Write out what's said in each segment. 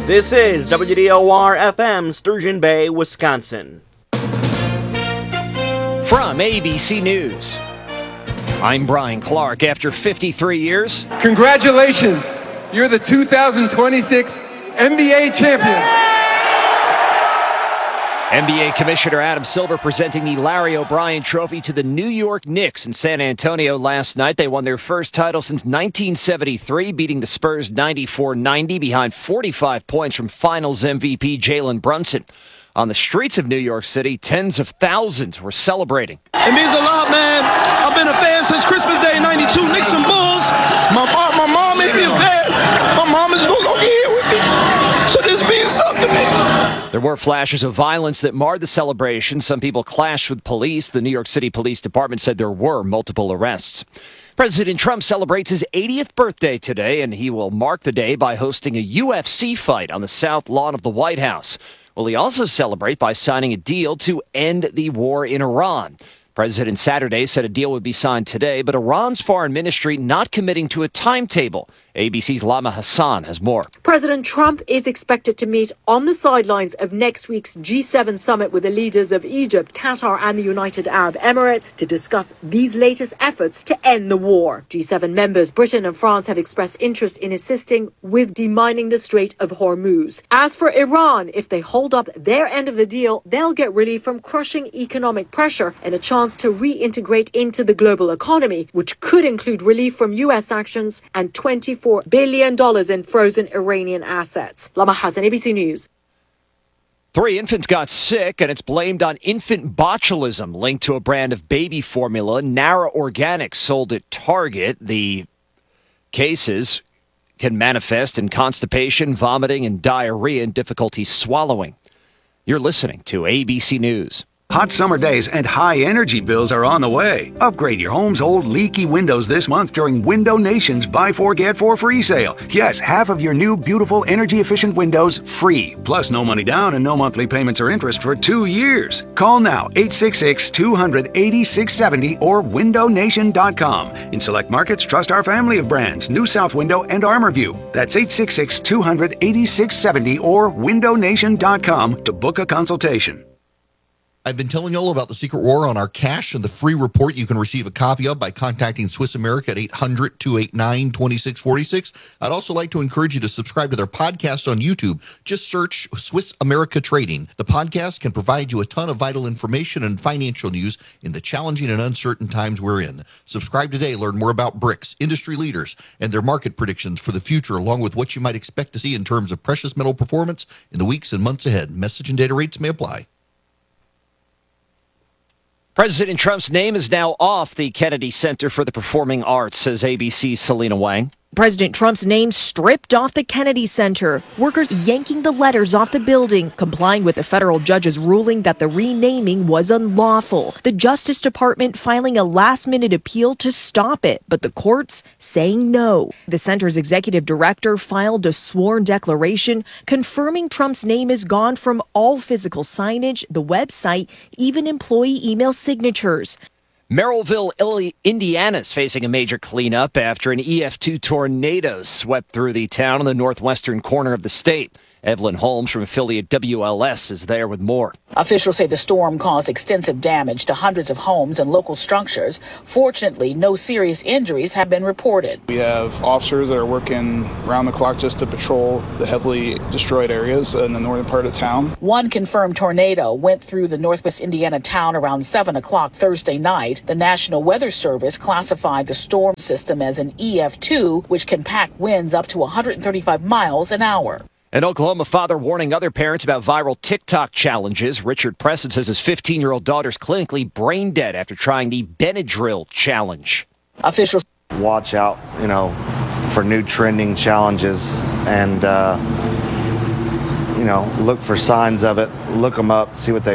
This is WDOR-FM, Sturgeon Bay, Wisconsin. From ABC News, I'm Brian Clark. After 53 years... Congratulations! You're the 2026 NBA champion! NBA Commissioner Adam Silver presenting the Larry O'Brien Trophy to the New York Knicks in San Antonio last night. They won their first title since 1973, beating the Spurs 94-90 behind 45 points from Finals MVP Jalen Brunson. On the streets of New York City, tens of thousands were celebrating. It means a lot, man. I've been a fan since Christmas Day '92, Knicks and Bulls. My mom made me a fan. My mom is no longer here with me. So this means something to me. There were flashes of violence that marred the celebration. Some people clashed with police. The New York City Police Department said there were multiple arrests. President Trump celebrates his 80th birthday today, and he will mark the day by hosting a UFC fight on the South Lawn of the White House. Will he also celebrate by signing a deal to end the war in Iran? President Saturday said a deal would be signed today, but Iran's foreign ministry not committing to a timetable. ABC's Lama Hassan has more. President Trump is expected to meet on the sidelines of next week's G7 summit with the leaders of Egypt, Qatar and the United Arab Emirates to discuss these latest efforts to end the war. G7 members Britain and France have expressed interest in assisting with demining the Strait of Hormuz. As for Iran, if they hold up their end of the deal, they'll get relief from crushing economic pressure and a chance to reintegrate into the global economy, which could include relief from U.S. sanctions and $24 billion in frozen Iranian assets. Lama Hassan, ABC News. 3 infants got sick, and it's blamed on infant botulism linked to a brand of baby formula Nara Organics sold at Target. The cases can manifest in constipation, vomiting, and diarrhea and difficulty swallowing. You're listening to ABC News. Hot summer days and high energy bills are on the way. Upgrade your home's old leaky windows this month during Window Nation's Buy 4 Get 4 free sale. Yes, half of your new beautiful energy efficient windows free. Plus no money down and no monthly payments or interest for 2 years. Call now 866-200-8670 or windownation.com. In select markets, trust our family of brands, New South Window and ArmorView. That's 866-200-8670 or windownation.com to book a consultation. I've been telling you all about the Secret War on our cash and the free report you can receive a copy of by contacting Swiss America at 800-289-2646. I'd also like to encourage you to subscribe to their podcast on YouTube. Just search Swiss America Trading. The podcast can provide you a ton of vital information and financial news in the challenging and uncertain times we're in. Subscribe today. Learn more about BRICS, industry leaders, and their market predictions for the future, along with what you might expect to see in terms of precious metal performance in the weeks and months ahead. Message and data rates may apply. President Trump's name is now off the Kennedy Center for the Performing Arts, says ABC's Selena Wang. President Trump's name stripped off the Kennedy Center. Workers yanking the letters off the building, complying with the federal judge's ruling that the renaming was unlawful. The Justice Department filing a last-minute appeal to stop it, but the courts saying no. The center's executive director filed a sworn declaration confirming Trump's name is gone from all physical signage, the website, even employee email signatures. Merrillville, Indiana is facing a major cleanup after an EF2 tornado swept through the town in the northwestern corner of the state. Evelyn Holmes from affiliate WLS is there with more. Officials say the storm caused extensive damage to hundreds of homes and local structures. Fortunately, no serious injuries have been reported. We have officers that are working around the clock just to patrol the heavily destroyed areas in the northern part of town. One confirmed tornado went through the northwest Indiana town around 7 o'clock Thursday night. The National Weather Service classified the storm system as an EF2, which can pack winds up to 135 miles an hour. An Oklahoma father warning other parents about viral TikTok challenges. Richard Preston says his 15-year-old daughter's clinically brain dead after trying the Benadryl challenge. Officials watch out, for new trending challenges and, look for signs of it, look them up, see what they mean.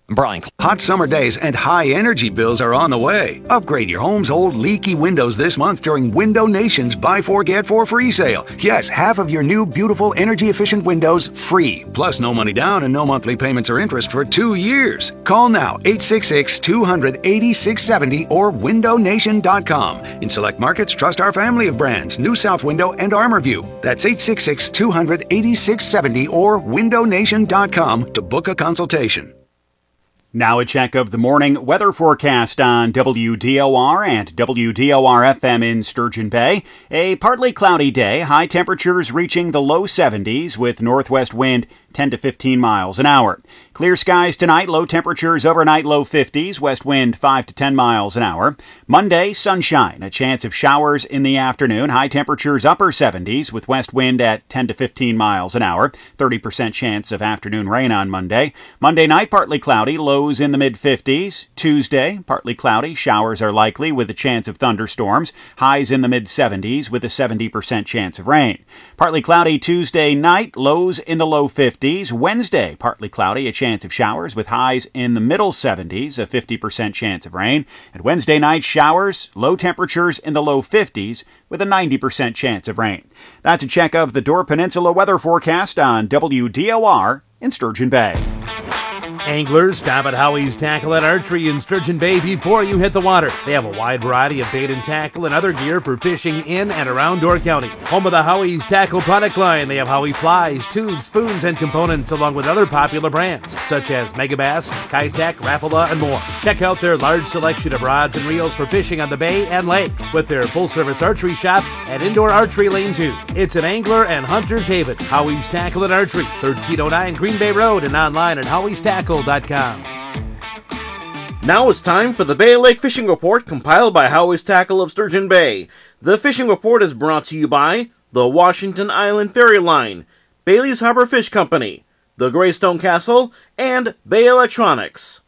Brian. Hot summer days and high energy bills are on the way. Upgrade your home's old leaky windows this month during Window Nation's Buy 4 Get 4 free sale. Yes, half of your new beautiful energy efficient windows free. Plus no money down and no monthly payments or interest for 2 years. Call now 866-200-8670 or windownation.com. In select markets, trust our family of brands, New South Window and ArmorView. That's 866-200-8670 or windownation.com to book a consultation. Now a check of the morning weather forecast on WDOR and WDOR-FM in Sturgeon Bay. A partly cloudy day, high temperatures reaching the low 70s with northwest wind 10 to 15 miles an hour. Clear skies tonight, low temperatures overnight, low 50s, west wind 5 to 10 miles an hour. Monday, sunshine, a chance of showers in the afternoon, high temperatures upper 70s with west wind at 10 to 15 miles an hour. 30% chance of afternoon rain on Monday. Monday night, partly cloudy, lows in the mid-50s. Tuesday, partly cloudy, showers are likely with a chance of thunderstorms. Highs in the mid-70s with a 70% chance of rain. Partly cloudy Tuesday night, lows in the low 50s. Wednesday, partly cloudy, a chance of showers with highs in the middle 70s, a 50% chance of rain. And Wednesday night, showers, low temperatures in the low 50s with a 90% chance of rain. That's a check of the Door Peninsula weather forecast on WDOR in Sturgeon Bay. Anglers, stop at Howie's Tackle and Archery in Sturgeon Bay before you hit the water. They have a wide variety of bait and tackle and other gear for fishing in and around Door County. Home of the Howie's Tackle product line, they have Howie flies, tubes, spoons, and components along with other popular brands such as Megabass, Kitech, Rapala, and more. Check out their large selection of rods and reels for fishing on the bay and lake with their full-service archery shop at Indoor Archery Lane 2. It's an angler and hunter's haven. Howie's Tackle and Archery, 1309 Green Bay Road, and online at howiestackle.com. Now it's time for the Bay Lake Fishing Report compiled by Howie's Tackle of Sturgeon Bay. The Fishing Report is brought to you by the Washington Island Ferry Line, Bailey's Harbor Fish Company, the Greystone Castle, and Bay Electronics.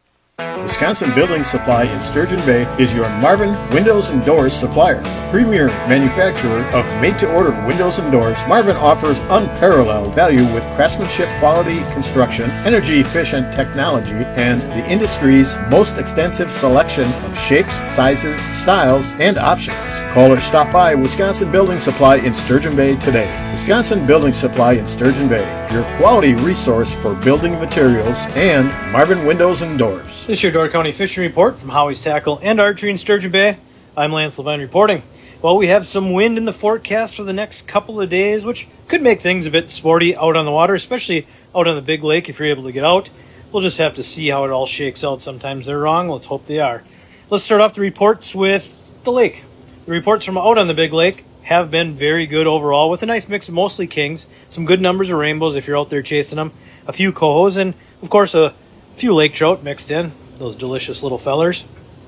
Wisconsin Building Supply in Sturgeon Bay is your Marvin Windows and Doors supplier. Premier manufacturer of made-to-order windows and doors, Marvin offers unparalleled value with craftsmanship, quality construction, energy-efficient technology, and the industry's most extensive selection of shapes, sizes, styles, and options. Call or stop by Wisconsin Building Supply in Sturgeon Bay today. Wisconsin Building Supply in Sturgeon Bay, your quality resource for building materials, and Marvin Windows and Doors. This is your Door County Fishing Report from Howie's Tackle and Archery in Sturgeon Bay. I'm Lance Levine reporting. Well, we have some wind in the forecast for the next couple of days, which could make things a bit sporty out on the water, especially out on the big lake if you're able to get out. We'll just have to see how it all shakes out. Sometimes they're wrong. Let's hope they are. Let's start off the reports with the lake. The reports from out on the big lake have been very good overall, with a nice mix of mostly kings, some good numbers of rainbows if you're out there chasing them, a few cohos, and of course a few lake trout mixed in, those delicious little fellers.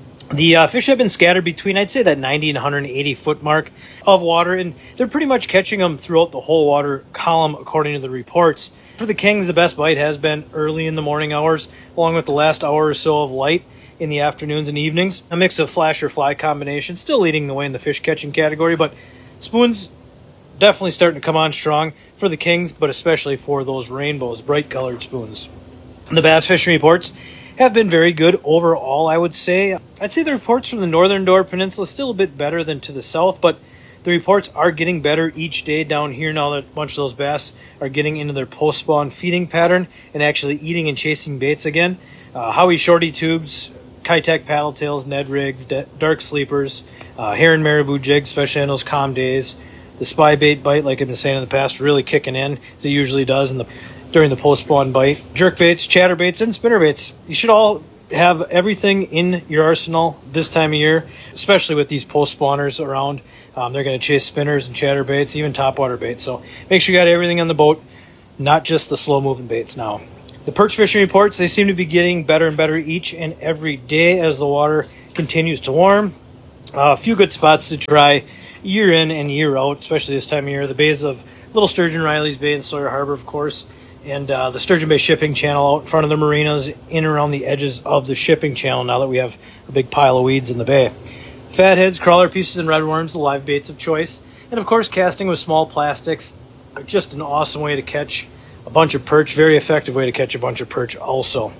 The fish have been scattered between, I'd say, that 90 and 180 foot mark of water, and they're pretty much catching them throughout the whole water column according to the reports. For the kings, the best bite has been early in the morning hours, along with the last hour or so of light in the afternoons and evenings. A mix of flash or fly combination, still leading the way in the fish catching category, but spoons definitely starting to come on strong for the kings, but especially for those rainbows, bright colored spoons. The bass fishing reports have been very good overall, I would say. I'd say the reports from the northern Door Peninsula still a bit better than to the south, but the reports are getting better each day down here now that a bunch of those bass are getting into their post-spawn feeding pattern and actually eating and chasing baits again. Howie shorty tubes, Kitech paddle tails, Ned rigs, dark sleepers, heron marabou jigs, especially on those calm days. The spy bait bite, like I've been saying in the past, really kicking in as it usually does during the post-spawn bite. Jerk baits, chatter baits, and spinner baits. You should all have everything in your arsenal this time of year, especially with these post-spawners around. They're going to chase spinners and chatter baits, even topwater baits. So make sure you got everything on the boat, not just the slow-moving baits now. The perch fishing reports, they seem to be getting better and better each and every day as the water continues to warm. A few good spots to try year in and year out, especially this time of year. The bays of Little Sturgeon, Riley's Bay, and Sawyer Harbor, of course, and the Sturgeon Bay Shipping Channel out in front of the marinas, in and around the edges of the shipping channel now that we have a big pile of weeds in the bay. Fatheads, crawler pieces, and redworms, the live baits of choice. And of course, casting with small plastics, just an awesome way to catch a bunch of perch, very effective way to catch a bunch of perch also.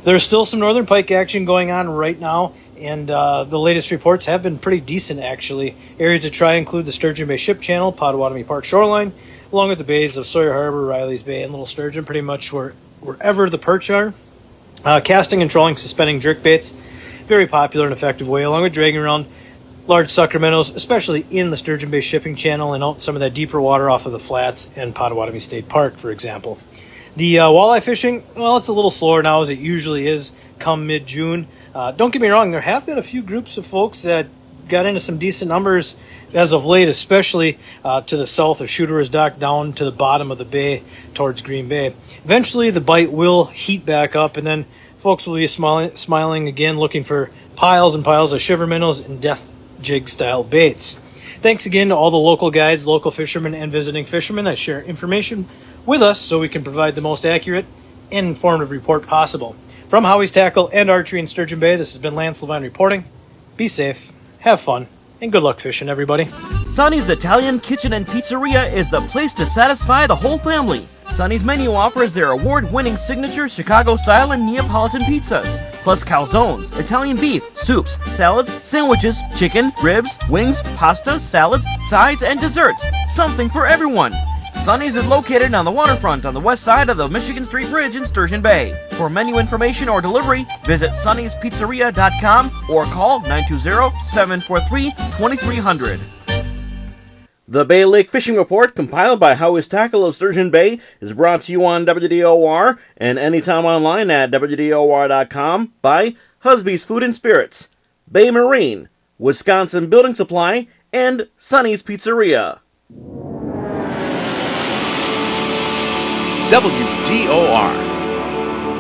There's still some northern pike action going on right now, and the latest reports have been pretty decent, actually. Areas to try include the Sturgeon Bay Ship Channel, Potawatomi Park shoreline, along with the bays of Sawyer Harbor, Riley's Bay, and Little Sturgeon, pretty much wherever the perch are. Casting and trolling suspending jerkbaits, very popular and effective way, along with dragging around large sucker minnows, especially in the Sturgeon Bay Shipping Channel and out some of that deeper water off of the flats and Potawatomi State Park, for example. The walleye fishing, well, it's a little slower now as it usually is come mid-June. Don't get me wrong, there have been a few groups of folks that got into some decent numbers as of late, especially to the south of Shooter's Dock down to the bottom of the bay towards Green Bay. Eventually, the bite will heat back up, and then folks will be smiling again, looking for piles and piles of shiver minnows and death jig-style baits. Thanks again to all the local guides, local fishermen, and visiting fishermen that share information with us so we can provide the most accurate and informative report possible. From Howie's Tackle and Archery in Sturgeon Bay, this has been Lance Levine reporting. Be safe, have fun, and good luck fishing, everybody. Sonny's Italian Kitchen and Pizzeria is the place to satisfy the whole family. Sonny's menu offers their award-winning signature Chicago-style and Neapolitan pizzas, plus calzones, Italian beef, soups, salads, sandwiches, chicken, ribs, wings, pasta, salads, sides, and desserts. Something for everyone. Sonny's is located on the waterfront on the west side of the Michigan Street Bridge in Sturgeon Bay. For menu information or delivery, visit sonnyspizzeria.com or call 920-743-2300. The Bay Lake Fishing Report, compiled by Howie's Tackle of Sturgeon Bay, is brought to you on WDOR and anytime online at WDOR.com by Husby's Food and Spirits, Bay Marine, Wisconsin Building Supply, and Sonny's Pizzeria. WDOR.